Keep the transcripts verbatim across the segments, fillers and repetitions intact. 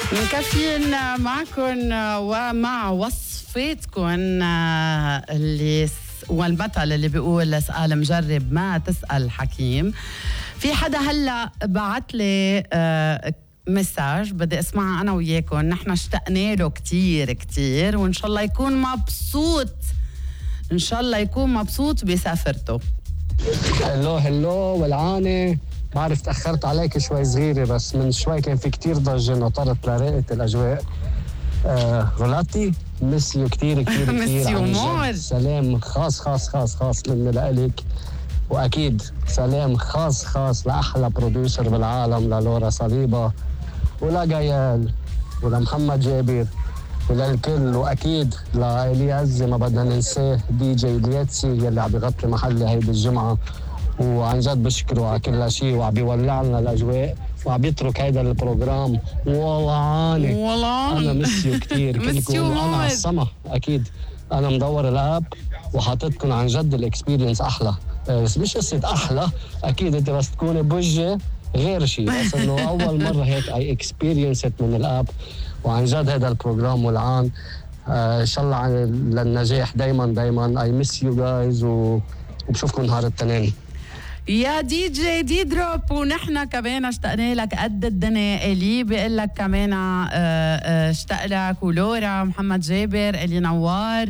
مكفيين معكم ومع وصفاتكم اللي والمثل اللي بيقول اسأل مجرب ما تسأل حكيم. في حدا هلا بعت لي مساج بدي اسمعها انا وياكم، نحن اشتقنا له كتير كتير وان شاء الله يكون مبسوط، ان شاء الله يكون مبسوط بسافرته. هلو هلو والعاني، بعرف تأخرت عليك شوي صغيرة بس من شوي كان في كتير ضجة نطرت لرقة الأجواء. آه غلطتي مسيو كتير كتير كتير مسيو مور، سلام خاص خاص خاص خاص مني لإلك، وأكيد سلام خاص خاص لأحلى بروديوسر بالعالم، للورا صليبة ولا جيال ولا محمد جابر وللكل، وأكيد لإلي عزة ما بدنا ننساه، دي جي الياتسي يلي عم بيغطي محلي هاي بالجمعة، وعن جد بشكره على كل شيء وعم بيولع لنا الأجواء وعم بيترك هيدا البروجرام. والله عاني والله أنا مسيو كتير كلكم، وأنا على السما أكيد أنا مدور الأب وحاطتكم عن جد الإكسبيرينس أحلى، بس مش قصة أحلى، أكيد أنت بس تكوني بوجه غير شيء، بس إنه أول مرة هيك أي إكسبيرينست من الأب، وعن جد هذا البروجرام والعان آه إن شاء الله للنجاح دايما دايما. I miss you guys وبشوفكم نهار التنين يا دي جي دي دروب، ونحن كمان اشتقنا لك قد الدنيا. الي بيقول لك كمان اشتاق لك، ولورا محمد جابر الي نوار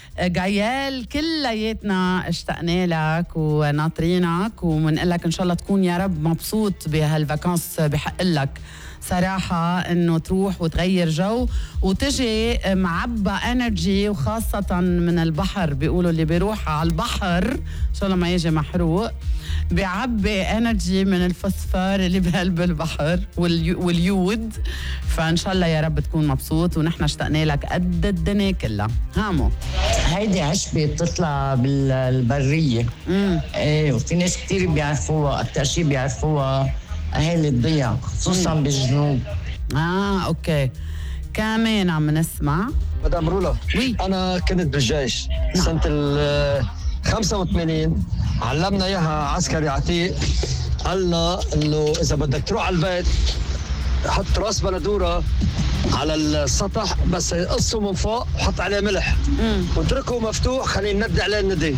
جايال كلياتنا اشتقنا لك وناطرينك، وبنقول لك ان شاء الله تكون يا رب مبسوط بهالفاكانس. بحق لك صراحة انه تروح وتغير جو وتجي معبى انرجي، وخاصة من البحر، بيقولوا اللي بيروح على البحر ان شاء الله ما يجي محروق، بيعبي انرجي من الفوسفور اللي بقلب البحر واليود. فان شاء الله يا رب تكون مبسوط، ونحن اشتقنا لك قد الدنيا كلها. هامو هيدي عشبة بتطلع بالبرية، امم ايه، وفي ناس كتير بيعرفوها، اكثر شيء بيعرفوها اهالي الضيعة خصوصا مم. بالجنوب. اه اوكي، كمان عم نسمع مدام رولا. وي. انا كنت بالجيش نعم. سنة ال خمسة وثمانين، علمنا اياها عسكري عتيق، قالنا انه اذا بدك تروح على البيت حط راس بندوره على السطح بس قصه من فوق وحط عليه ملح واتركه مفتوح، خليه ندي عليه الندي،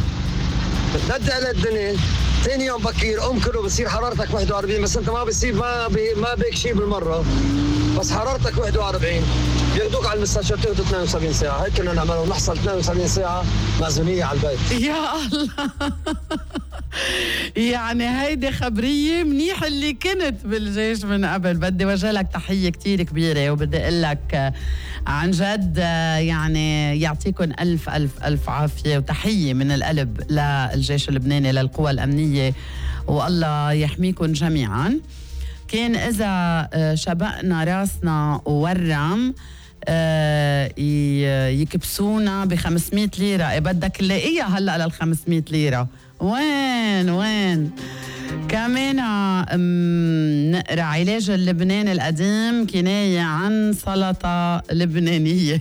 بتندي عليه الدنيا. ثاني يوم بكير قوم كله بصير حرارتك واحد وأربعين، بس انت ما بصير ما بي ما بيك شيء بالمره، بس حرارتك واحد وأربعين، بياخذوك على المستشفى بتاخذ اثنين وسبعين ساعه. هيك كنا نعمل ونحصل اثنين وسبعين ساعه مأذونيه على البيت. يا الله يعني هيدي خبريه منيح اللي كنت بالجيش من قبل. بدي وجه لك تحيه كتير كبيره، وبدي اقول لك عن جد يعني يعطيكم الف الف الف عافيه وتحيه من القلب للجيش اللبناني، للقوى الامنيه، والله يحميكم جميعا. كان اذا شبقنا راسنا وورم يكبسونا ب خمسمية ليره، بدك نلاقيها هلا لل خمسمية ليره، وين وين كمان نقرا علاج اللبناني القديم كناية عن سلطة لبنانية.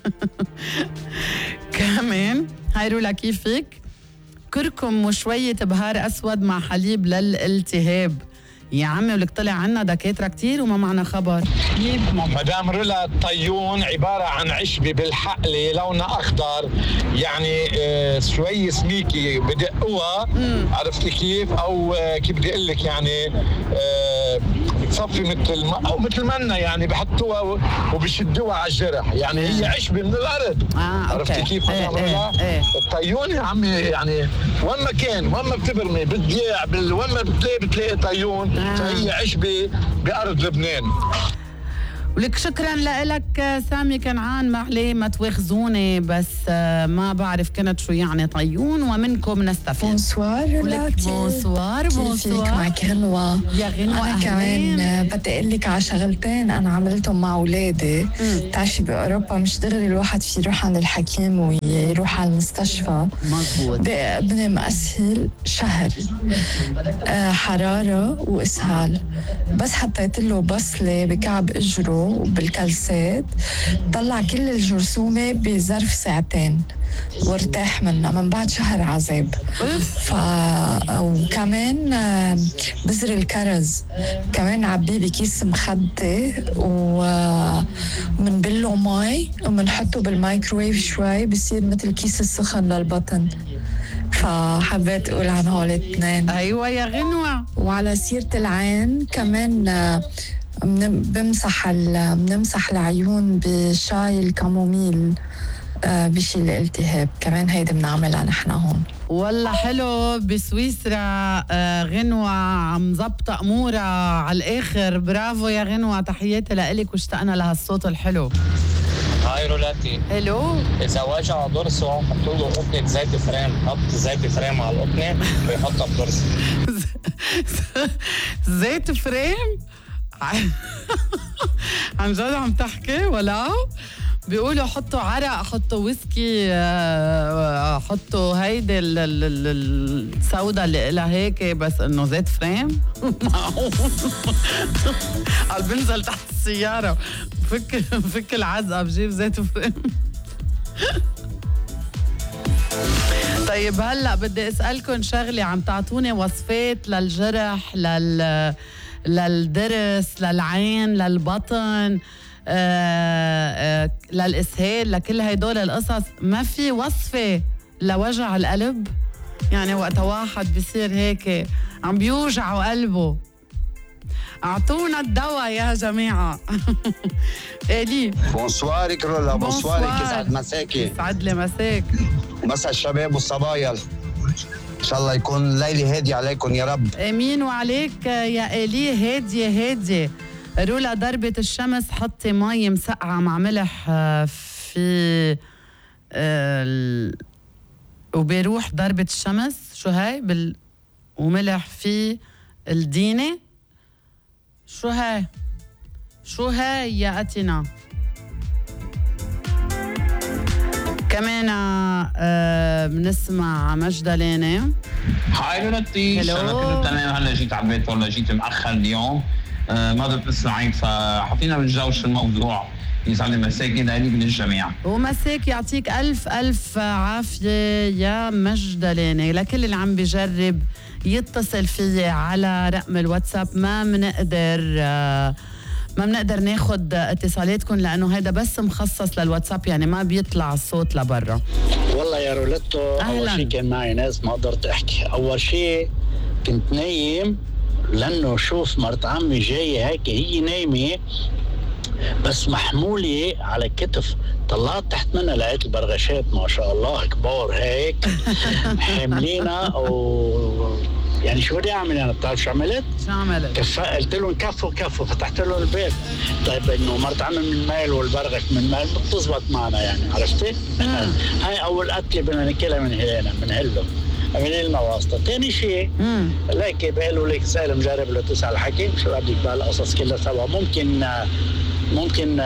كمان هيرولا كيفك كركم وشوية بهار أسود مع حليب للالتهاب. يا عمي ولك طلع عنا دكاترة كتير وما معنا خبر. مدام رولا، الطيون عبارة عن عشبة بالحقلة لونها أخضر، يعني آه شوي سميكي بدقوها، عرفتي كيف؟ أو آه كيف بدي أقول لك يعني آه بتصفي مثل ما أو مثل منا، يعني بحطوها وبشدوها على الجرح، يعني هي عشبة من الأرض. آه عرفتي كيف مدام رولا؟ ايه ايه. الطيون يا عمي يعني وين ما كان، وين ما بتبرمي بالضياع، وين ما بتلاقي بتلاقي طيون. آه. فهي عشبة بأرض لبنان. ولك شكرا لك سامي كنعان. معلي ما تواخذوني بس ما بعرف كنت شو يعني طيون، ومنكم نستفيد. بونسوار رولاكي. بونسوار بونسوار معك غنوة. يا غنوة أنا كمان بدي أقول لك على شغلتين أنا عملتهم مع أولادي. تعرفي بأوروبا مش دغري الواحد في يروح عند الحكيم ويروح على المستشفى. مظبوط. بابني مأسهل شهر آه حرارة وإسهال، بس حطيت له بصلة بكعب إجره بالكلسات، طلع كل الجرثومة بظرف ساعتين وارتاح منها من بعد شهر عذاب. ف... وكمان بذر الكرز كمان عبيه بكيس مخدة ومنبله مي ومنحطه بالمايكرويف شوي بصير مثل كيس السخن للبطن. فحبيت اقول عن هول الاثنين. ايوه يا غنوة. وعلى سيرة العين كمان بمسح بنمسح العيون بشاي الكاموميل بشيل الالتهاب، كمان هيدا بنعملها نحن هون. والله حلو بسويسرا. غنوة عم ظبطة أمورها على الآخر. برافو يا غنوة، تحياتي لإلك واشتقنا لهالصوت الحلو. هاي رولاتي. هلو. إذا وجع ضرسه حطوا له قطنة زيت فريم، حط زيت فريم على القطنة ويحطها بضرسه. زيت فريم؟ عن جد عم تحكي ولا؟ بيقولوا حطوا عرق، حطوا ويسكي، حطوا هيدي السودا اللي إلها هيك، بس إنه زيت فريم؟ قال بنزل تحت السيارة فك فك العزقة بجيب زيت فريم. طيب هلا بدي اسالكم شغله، عم تعطوني وصفات للجرح، لل للضرس، للعين، للبطن، آه آه للاسهال، لكل هيدول القصص. ما في وصفه لوجع القلب؟ يعني وقت واحد بيصير هيك عم بيوجعوا قلبه، اعطونا الدواء يا جماعه. الي بونسوارك رولا. بونسوارك، يسعد مساكي. يسعد لي مساك. مسا الشباب والصبايا، ان شاء الله يكون ليلة هادية عليكم يا رب. امين وعليك يا الي. هاديه هاديه. رولا ضربة الشمس حطي مي مسقعة مع ملح في آه وبيروح ضربة الشمس. شو هاي بال وملح في الدينة؟ شو هاي؟ شو هاي يا أتينا؟ كمان آه بنسمع مجدلانة. هاي رولتي، ان شاء الله كله تمام. هلا جيت على البيت والله جيت مأخر اليوم، آه ما بدي تسمعيك فحطينا بالجوش الموضوع. يسعد مساكي لإلي للجميع. ومساك يعطيك ألف ألف عافية يا مجدلانة. لكل اللي عم بيجرب يتصل فيي على رقم الواتساب، ما منقدر آه ما بنقدر ناخد اتصالاتكم لانه هيدا بس مخصص للواتساب، يعني ما بيطلع الصوت لبرا. والله يا رولتو، اول شيء كان معي ناس ما قدرت احكي. اول شيء كنت نايم لانه شوف مرت عمي جايه هيك، هي نايمه بس محموله على كتف، طلعت تحت منها لقيت البرغشات ما شاء الله كبار هيك حاملينها. و يعني شو بدي اعمل انا؟ بتعرف شو عملت؟ شو عملت؟ كف... قلت لهم كفوا كفوا، فتحت له البيت. طيب انه مرت عمي من الميل والبرغش من الميل بتزبط معنا يعني، عرفتي؟ هاي اول اكله بدنا ناكلها من هنا من هلو، عملي لنا واسطه. ثاني شيء ليك بيقولوا لك سالم جرب له تسال الحكيم، شو بدك بهالقصص كلها سوا. ممكن ممكن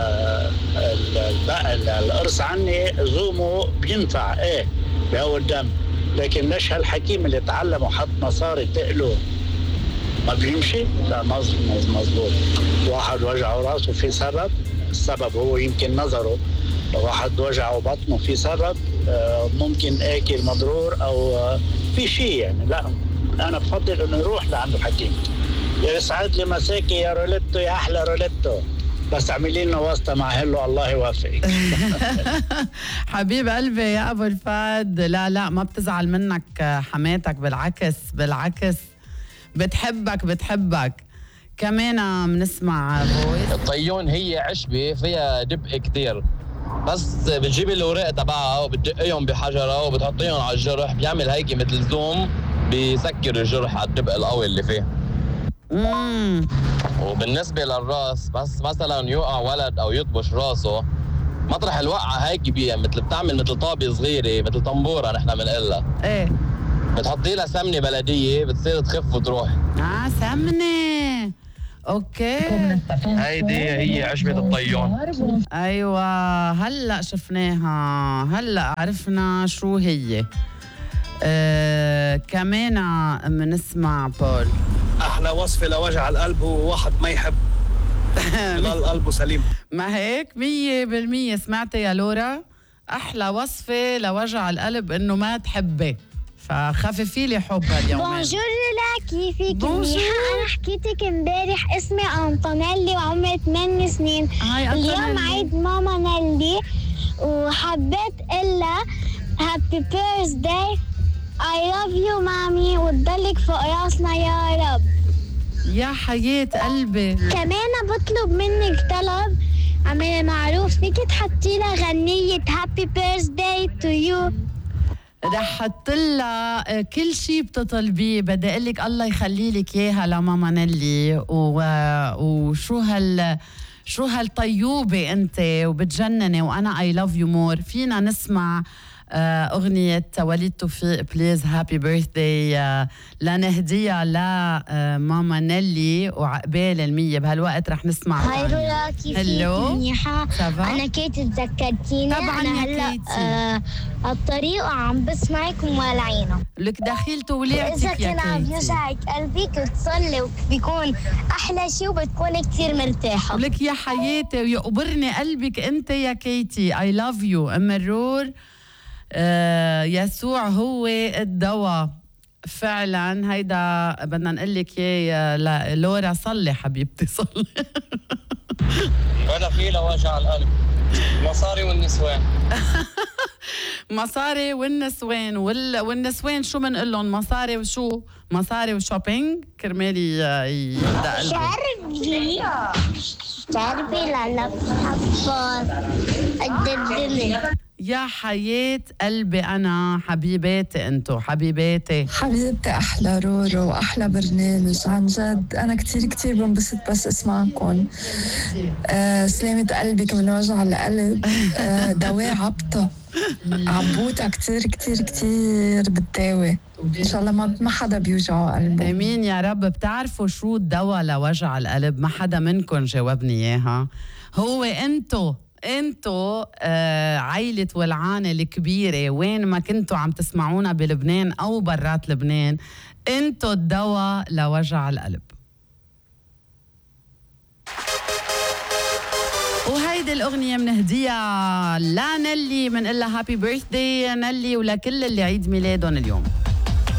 القرص عني زومه بينفع ايه بهو الدم، لكن ليش هالحكيم اللي تعلم وحط مصاري تقله ما بيمشي؟ لا مظبوط. واحد وجعه راسه في سبب، السبب هو يمكن نظره. لو واحد وجعه بطنه في سبب، ممكن اكل مضرور او في شيء يعني. لا انا بفضل انه يروح لعنده حكيم. يسعد لي مساكي يا روليتو، يا احلى روليتو، بس اعملي لنا واسطه مع هلو الله يوفقك. حبيب قلبي يا ابو الفهد. لا لا ما بتزعل منك حماتك، بالعكس بالعكس بتحبك بتحبك. كمان بنسمع فويس. الطيون هي عشبه فيها دبق كتير، بس بتجيبي الاوراق تبعها وبتدقيهم بحجره وبتحطيهم على الجرح، بيعمل هيك مثل زوم بيسكر الجرح على الدبق القوي اللي فيه. امم وبالنسبه للراس، بس مثلا يوقع ولد او يطبش راسه، مطرح الوقعه هيك بي مثل بتعمل مثل طابه صغيره مثل طنبوره نحن بنقلها. ايه بتحطي لها سمنه بلديه بتصير تخف وتروح. اه سمنه. اوكي هيدي هي عشبه الطيون. ايوه هلا شفناها، هلا عرفنا شو هي. آه كمان بنسمع بول. احلى وصفه لوجع القلب هو واحد ما يحب ضل قلبه سليم. ما هيك مية بالمية. سمعتي يا لورا؟ أحلى وصفة لوجع القلب إنه ما تحبي، فخففي لي حبها اليومين. بونجور لا، كيفك؟ منيحة. أنا حكيتك امبارح، اسمي أنطونيلي وعمري ثمان سنين. اليوم عيد ماما نيلي وحبيت إلا هابي بيرثداي، I love you مامي، وتضلك فوق راسنا يا رب. يا حياة قلبي. كمان بطلب منك طلب، عملي معروف، فيك تحطي لها غنية هابي بيرثداي تو يو. رح حط لها كل شيء بتطلبيه. بدي اقول لك الله يخلي لك اياها لماما نيلي، و... وشو هال شو هالطيوبه انت وبتجنني، وانا اي لاف يو مور. فينا نسمع أغنية وليد توفيق بليز هابي بيرثداي لنهديها لماما نيلي، وعقبال المية بهالوقت رح نسمع. هاي رولا، كيفك؟ منيحة. أنا كيت تذكرتيني. طبعا أنا هلا آه الطريق وعم بسمعك ومولعينه. لك دخيلت ولعتك إذا يا كيتي. كان عم يوجعك قلبك وتصلي وبيكون أحلى شيء وبتكوني كثير مرتاحة. لك يا حياتي ويقبرني قلبك أنت يا كيتي. I love you. أم الرور آه يسوع هو الدواء فعلا. هيدا بدنا نقول لك اياه لورا. صلي حبيبتي صلي. ولا في لوجع القلب مصاري والنسوان. مصاري والنسوان وال... والنسوان شو بنقول لهم؟ مصاري وشو؟ مصاري وشوبينج كرمالي يهدى قلبي. شربي شربي لا حفاظ قد الدنيا. يا حياة قلبي أنا. حبيباتي أنتو، حبيباتي حبيبتي. أحلى رورو وأحلى برنامج عن جد. أنا كتير كتير بنبسط بس اسمعكم. آه سلامة قلبك من وجع القلب. آه دواء عبطة عبوطة كتير كتير كتير بتداوي. إن شاء الله ما ما حدا بيوجعه قلبه. آمين يا رب. بتعرفوا شو الدواء لوجع القلب؟ ما حدا منكم جاوبني إياها. هو أنتو انتو آه عيلة ولعانة الكبيرة، وين ما كنتوا عم تسمعونا بلبنان أو برات لبنان، انتو الدواء لوجع القلب. وهيدي الأغنية منهديها لنيلي، منقلها هابي بيرثداي نيلي، ولكل اللي عيد ميلادهم اليوم.